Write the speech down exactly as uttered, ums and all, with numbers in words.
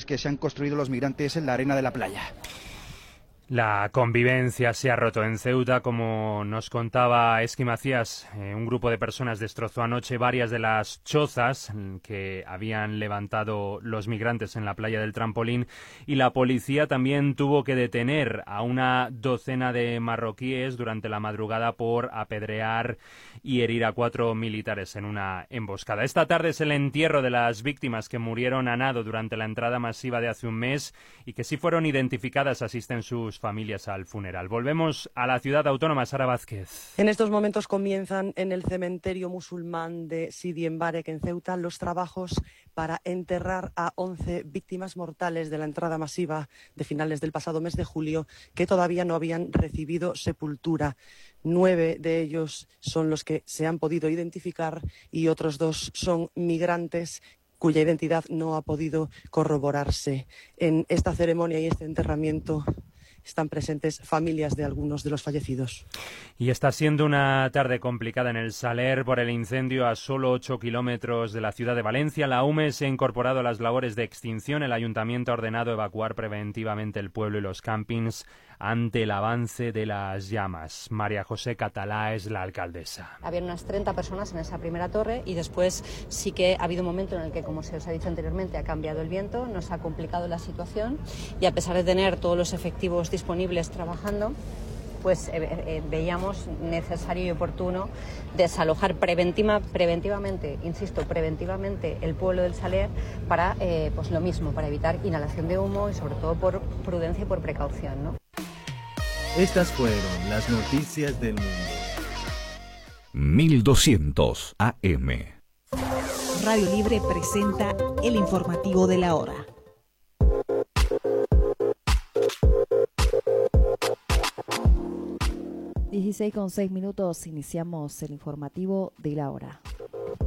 que se han construido los migrantes en la arena de la playa. La convivencia se ha roto en Ceuta, como nos contaba Esqui Macías. Eh, un grupo de personas destrozó anoche varias de las chozas que habían levantado los migrantes en la playa del Trampolín, y la policía también tuvo que detener a una docena de marroquíes durante la madrugada por apedrear y herir a cuatro militares en una emboscada. Esta tarde es el entierro de las víctimas que murieron a nado durante la entrada masiva de hace un mes y que sí fueron identificadas. Asisten sus familias al funeral. Volvemos a la ciudad autónoma. Sara Vázquez. En estos momentos comienzan en el cementerio musulmán de Sidi Embarek, en Ceuta, los trabajos para enterrar a once víctimas mortales de la entrada masiva de finales del pasado mes de julio, que todavía no habían recibido sepultura. Nueve de ellos son los que se han podido identificar y otros dos son migrantes cuya identidad no ha podido corroborarse. En esta ceremonia y este enterramiento están presentes familias de algunos de los fallecidos. Y está siendo una tarde complicada en el Saler por el incendio a solo ocho kilómetros de la ciudad de Valencia. La U M E se ha incorporado a las labores de extinción. El ayuntamiento ha ordenado evacuar preventivamente el pueblo y los campings ante el avance de las llamas. María José Catalá es la alcaldesa. Había unas treinta personas en esa primera torre y después sí que ha habido un momento en el que, como se os ha dicho anteriormente, ha cambiado el viento, nos ha complicado la situación y a pesar de tener todos los efectivos disponibles trabajando, pues eh, eh, veíamos necesario y oportuno desalojar preventiva, preventivamente, insisto, preventivamente el pueblo del Saler para eh, pues lo mismo, para evitar inhalación de humo y sobre todo por prudencia y por precaución, ¿no? Estas fueron las noticias del mundo. mil doscientos A M. Radio Libre presenta el informativo de la hora. dieciséis con seis minutos, iniciamos el informativo de la hora.